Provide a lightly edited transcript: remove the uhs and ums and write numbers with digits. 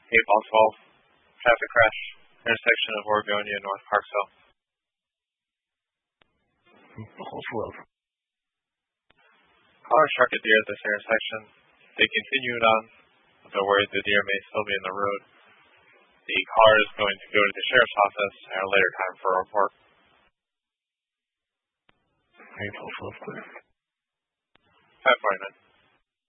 8 ball 12. Traffic crash. Intersection of Oregonia and North Parksville. Ball 12. Caller struck a deer at this intersection. They continued on, but they're worried the deer may still be in the road. The car is going to go to the sheriff's office at a later time for a report. 8 ball 12 clear. 549.